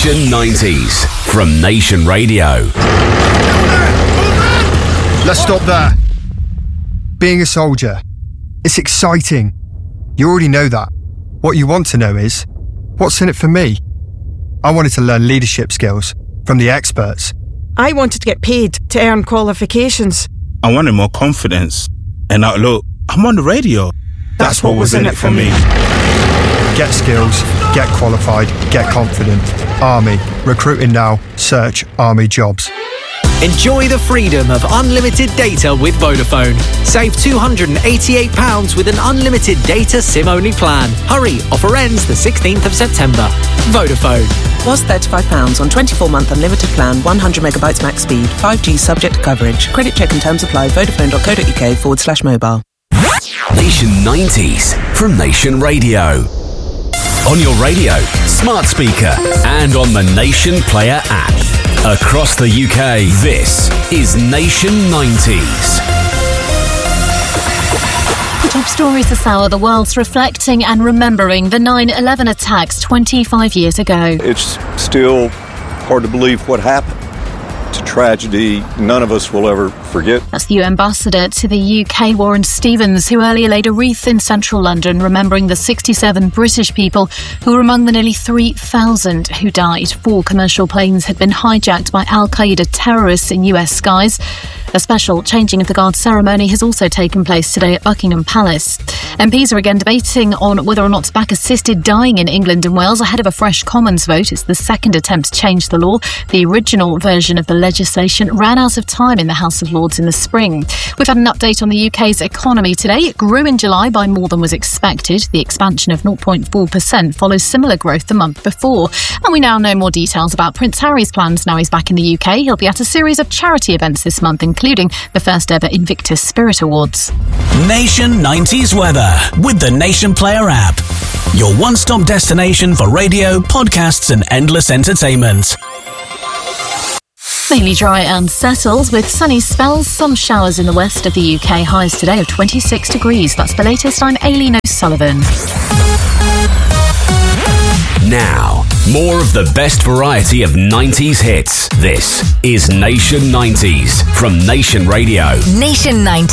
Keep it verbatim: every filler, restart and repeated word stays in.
Nation nineties from Nation Radio. Let's stop there. Being a soldier, it's exciting. You already know that. What you want to know is, what's in it for me? I wanted to learn leadership skills from the experts. I wanted to get paid to earn qualifications. I wanted more confidence. And now look, I'm on the radio. That's, That's what, what was in it for me. Get skills, get qualified, get confident. Army. Recruiting now. Search Army jobs. Enjoy the freedom of unlimited data with Vodafone. Save two hundred eighty-eight pounds with an unlimited data SIM-only plan. Hurry, offer ends the sixteenth of September. Vodafone. Was thirty-five pounds on twenty-four month unlimited plan, one hundred megabytes max speed, five G subject to coverage. Credit check and terms apply. Vodafone.co.uk forward slash mobile. Nation nineties from Nation Radio. On your radio, smart speaker, and on the Nation Player app. Across the U K, this is Nation nineties. Top stories this hour, the world's reflecting and remembering the nine eleven attacks twenty-five years ago. It's still hard to believe what happened. It's a tragedy none of us will ever forget. That's the U N ambassador to the U K, Warren Stevens, who earlier laid a wreath in central London remembering the sixty-seven British people who were among the nearly three thousand who died. Four commercial planes had been hijacked by Al-Qaeda terrorists in U S skies. A special changing of the guard ceremony has also taken place today at Buckingham Palace. M Ps are again debating on whether or not to back assisted dying in England and Wales ahead of a fresh Commons vote. It's the second attempt to change the law. The original version of the legislation ran out of time in the House of Lords in the spring. We've had an update on the U K's economy today. It grew in July by more than was expected. The expansion of zero point four percent follows similar growth the month before. And we now know more details about Prince Harry's plans now he's back in the U K. He'll be at a series of charity events this month, including the first ever Invictus Spirit Awards. Nation nineties weather with the Nation Player app. Your one-stop destination for radio, podcasts and endless entertainment. Mainly dry and settled with sunny spells, some showers in the west of the U K. Highs today of twenty-six degrees. That's the latest. I'm Aileen O'Sullivan. Now, more of the best variety of nineties hits. This is Nation nineties from Nation Radio. Nation nineties.